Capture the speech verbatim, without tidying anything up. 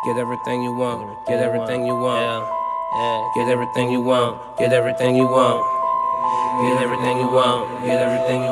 Get everything you want. Get everything you want. Get everything you want. Get everything you want. Get everything you want. Get everything you want.